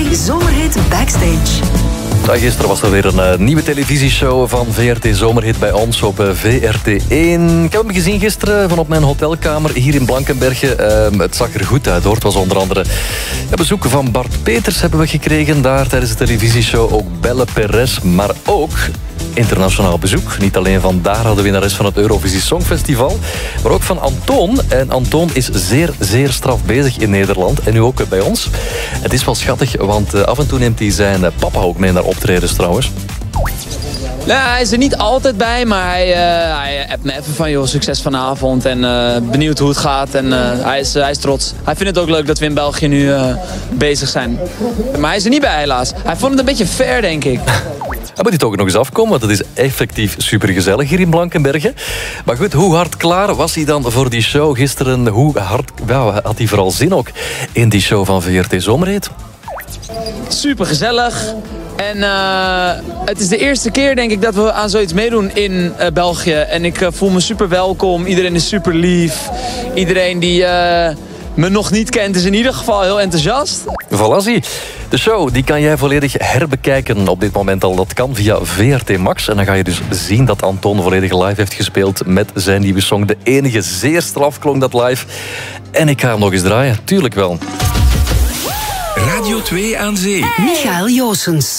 Zomerhit Backstage. Gisteren was er weer een nieuwe televisieshow van VRT Zomerhit bij ons op VRT1. Ik heb hem gezien gisteren van op mijn hotelkamer hier in Blankenberge. Het zag er goed uit hoor. Het was onder andere een bezoek van Bart Peters hebben we gekregen daar tijdens de televisieshow. Ook Belle Perez, maar ook internationaal bezoek. Niet alleen van Dara, de winnares van het Eurovisie Songfestival, maar ook van Antoon. En Antoon is zeer straf bezig in Nederland. En nu ook bij ons. Het is wel schattig, want af en toe neemt hij zijn papa ook mee naar optredens trouwens. Nou, hij is er niet altijd bij, maar hij appt me even van, joh, succes vanavond en benieuwd hoe het gaat. En hij is trots. Hij vindt het ook leuk dat we in België nu bezig zijn. Maar hij is er niet bij helaas. Hij vond het een beetje fair, denk ik. Hij moet dit ook nog eens afkomen, want het is effectief supergezellig hier in Blankenberge. Maar goed, hoe hard klaar was hij dan voor die show gisteren? Hoe hard had hij vooral zin ook in die show van VRT Zomerhit? Supergezellig. En het is de eerste keer, denk ik, dat we aan zoiets meedoen in België. En ik voel me super welkom. Iedereen is super lief. Iedereen die me nog niet kent is in ieder geval heel enthousiast. Voilà, zie. De show die kan jij volledig herbekijken op dit moment al. Dat kan via VRT Max. En dan ga je dus zien dat Antoon volledig live heeft gespeeld met zijn nieuwe song. De enige, zeer straf klonk dat live. En ik ga hem nog eens draaien, tuurlijk wel. Radio 2 aan Zee. Michael Joosens.